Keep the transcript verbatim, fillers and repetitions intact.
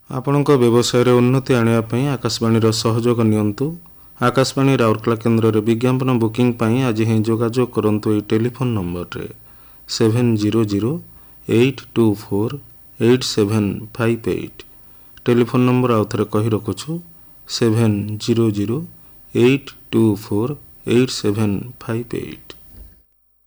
ଆପଣଙ୍କ ବ୍ୟବସାୟରେ ଉନ୍ନତି ଆଣିବା ପାଇଁ ଆକାଶବାଣୀର ସହଯୋଗ ନିଅନ୍ତୁ। ଆକାଶବାଣୀ ରାଉରକେଲା କେନ୍ଦ୍ରରେ ବିଜ୍ଞାପନ ବୁକିଂ ପାଇଁ ଆଜି ହିଁ ଯୋଗାଯୋଗ କରନ୍ତୁ ଏହି ଟେଲିଫୋନ୍ ନମ୍ବରରେ seven zero zero eight two four eight seven five eight. Telephone number ଆଉ ଥରେ କହି ରଖୁଛୁ seven zero zero eight two four eight seven five eight.